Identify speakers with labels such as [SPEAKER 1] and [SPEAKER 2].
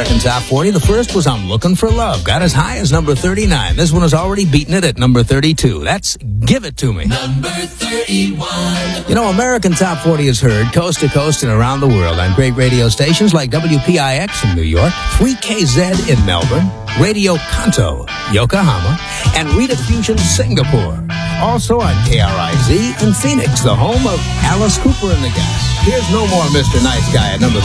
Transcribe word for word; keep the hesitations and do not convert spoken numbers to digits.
[SPEAKER 1] American Top forty. The first was I'm Looking for Love. Got as high as number thirty-nine. This one has already beaten it at number thirty-two. That's Give It To Me.
[SPEAKER 2] Number thirty-one.
[SPEAKER 1] You know, American Top forty is heard coast to coast and around the world on great radio stations like W P I X in New York, three K Z in Melbourne, Radio Kanto, Yokohama, and Rita Fusion, Singapore. Also on K R I Z in Phoenix, the home of Alice Cooper and the Gas. Here's No More Mister Nice Guy at number